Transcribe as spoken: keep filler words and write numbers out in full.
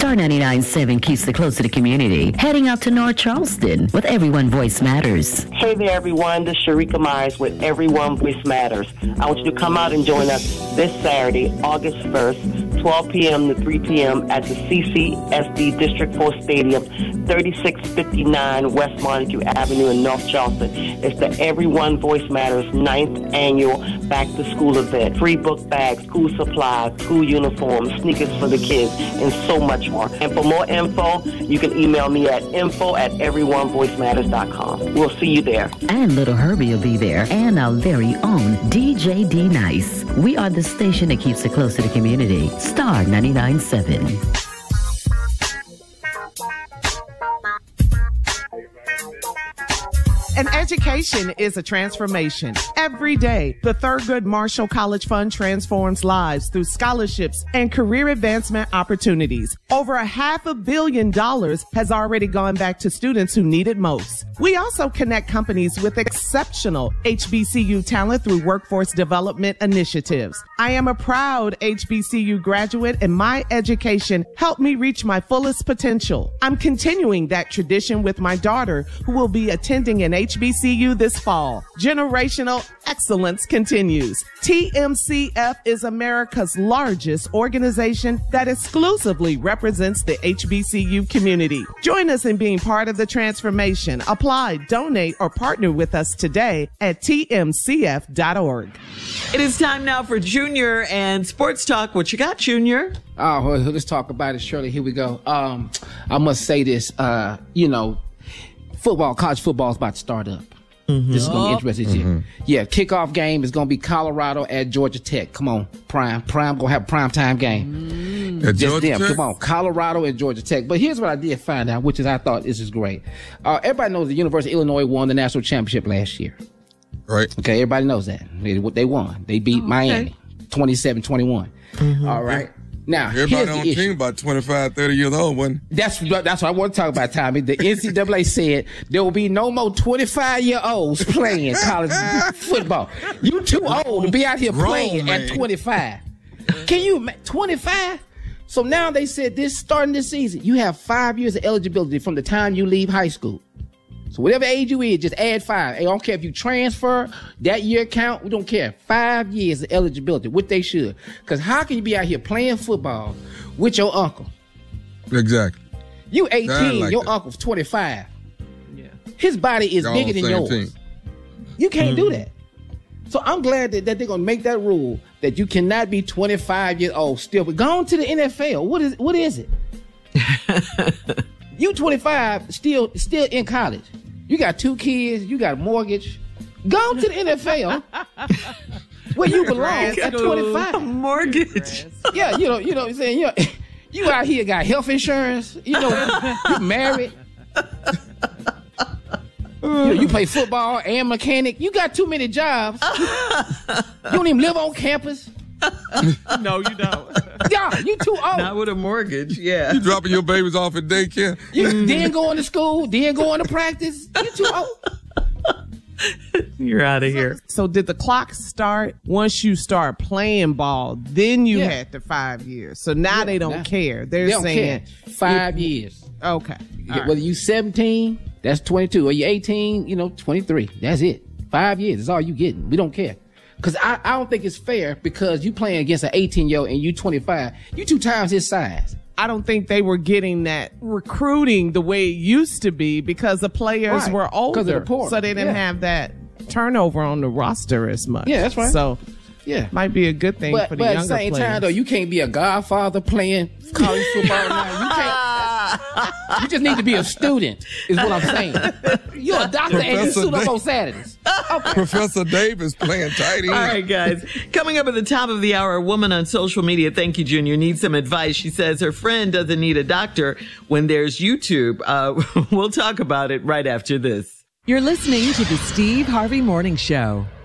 Star ninety-nine point seven keeps it close to the community. Heading out to North Charleston with Everyone Voice Matters. Hey there, everyone. This is Sharika Myers with Everyone Voice Matters. I want you to come out and join us this Saturday, August first, twelve p.m. to three p.m. at the C C S D District four Stadium, thirty-six fifty-nine West Montague Avenue in North Charleston. It's the Everyone Voice Matters ninth Annual Back to School event. Free book bags, school supplies, school uniforms, sneakers for the kids, and so much more. And for more info, you can email me at info at everyone voice matters dot com. We'll see you there. And little Herbie will be there, and our very own D J D Nice. We are the station that keeps it close to the community. Star ninety-nine point seven. An education is a transformation. Every day, the Thurgood Marshall College Fund transforms lives through scholarships and career advancement opportunities. Over a half a billion dollars has already gone back to students who need it most. We also connect companies with exceptional H B C U talent through workforce development initiatives. I am a proud H B C U graduate, and my education helped me reach my fullest potential. I'm continuing that tradition with my daughter, who will be attending an H B C U this fall. Generational excellence continues. T M C F is America's largest organization that exclusively represents the H B C U community. Join us in being part of the transformation. Apply, donate, or partner with us today at T M C F dot org. It is time now for Junior and Sports Talk. What you got, Junior? Oh, well, let's talk about it, Shirley. Here we go. Um, I must say this, uh, you know, football, college football is about to start up. Mm-hmm. This is going to be interesting this mm-hmm. year. Yeah, kickoff game is going to be Colorado at Georgia Tech. Come on, Prime. Prime going to have a prime time game. Mm. At Just Georgia them. Tech? Come on, Colorado and Georgia Tech. But here's what I did find out, which is I thought this is great. Uh, everybody knows the University of Illinois won the national championship last year. Right. Okay, everybody knows that. They, they won. They beat oh, okay. Miami twenty-seven twenty-one. Mm-hmm. All right. Now, everybody on the issue. team about twenty-five, thirty years old, wasn't it? That's, that's what I want to talk about, Tommy. The N C double A said there will be no more twenty-five-year-olds playing college football. You too old to be out here Grown, playing man. at twenty-five. Can you imagine? twenty-five? So now they said this, starting this season, you have five years of eligibility from the time you leave high school. So whatever age you is, just add five. I don't care if you transfer, that year count, we don't care. Five years of eligibility, what they should. Because how can you be out here playing football with your uncle? Exactly. You eighteen, like your that. uncle's twenty-five. Yeah. His body is Y'all bigger on than the yours. same team. You can't Mm-hmm. do that. So I'm glad that, that they're going to make that rule that you cannot be twenty-five years old still. But go on to the N F L. What is what is it? You twenty-five, still still in college. You got two kids. You got a mortgage. Go on to the N F L where you belong at twenty-five. Mortgage. Yeah, you know, you know what I'm saying? You, know, you out here got health insurance. You know, you married. You know, you play football and mechanic. You got too many jobs. You don't even live on campus. No, you don't. Yeah, you too old. Not with a mortgage, yeah. You dropping your babies off at daycare? You then going to school, then going to practice. You too old. You're out of here. So did the clock start once you start playing ball? Then you Yeah. had the five years. So now Yeah, they don't now- care. They're They don't saying care. Five years. okay. All right. Whether you seventeen, that's twenty-two. Or you eighteen, you know, twenty-three. That's it. Five years is all you getting. We don't care. Because I, I don't think it's fair because you playing against an eighteen-year-old and you twenty-five. You two times his size. I don't think they were getting that recruiting the way it used to be because the players Right. were 'Cause of the older. portal. So they didn't Yeah. have that turnover on the roster as much. Yeah, that's right. So Yeah. might be a good thing But, for the but at younger the same players. time, though, you can't be a godfather playing college football now. You can't. You just need to be a student, is what I'm saying. You're a doctor and you Professor suit up Dave- on Saturdays. Professor Davis playing tight end. All right, guys. Coming up at the top of the hour, a woman on social media, thank you, Junior, needs some advice. She says her friend doesn't need a doctor when there's YouTube. Uh, we'll talk about it right after this. You're listening to the Steve Harvey Morning Show.